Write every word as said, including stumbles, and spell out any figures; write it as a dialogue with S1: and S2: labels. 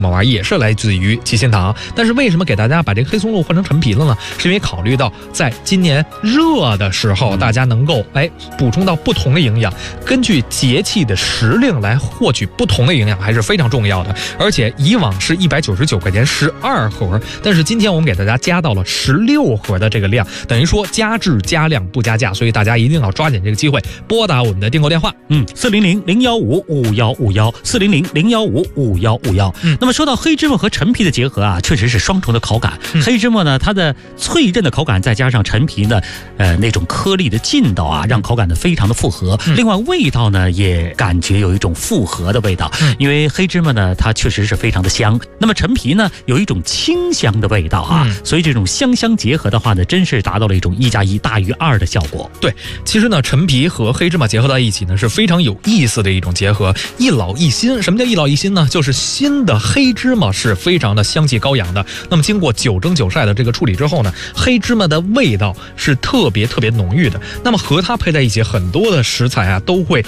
S1: 么玩意也是来自于七星堂。但是为什么给大家把这个黑松露换成陈皮了呢？是因为考虑到在今年热的时候，大家能够哎补充到不同的营养，根据节气的时令来获取不同的营养还是非常重要的。而且以往是一百九十九块钱十二盒，但是今天我们给大家加到了十六盒的这个量，等于说加质加量不加价，所以大家一定要抓紧这个机会，拨打我们的订购电话，
S2: 嗯，四零零零幺五五幺五幺，四零零零幺五五幺五幺。嗯，那么说到黑芝麻和陈皮的结合啊，确实是双重的口感。嗯、黑芝麻呢，它的脆韧的口感，再加上陈皮呢，呃，那种颗粒的劲道啊，让口感呢非常的复合。嗯、另外味道呢，也感觉有一种复合的味道。嗯、因为黑芝麻呢，它确实是非常的香。那么陈皮呢，有一种清香的味道啊，嗯、所以这种香香结合的话呢，真是达到了一种一加一大于二的效果。
S1: 对，其实呢，陈皮和黑芝麻结合在一起呢，是非常有意思的一种结合，一老一新。什么叫一老一新呢？就是新的黑芝麻是非常的香气高扬的，那么经过九蒸九晒的这个处理之后呢，黑芝麻的味道是特别特别浓郁的。那么和它配在一起，很多的食材啊都会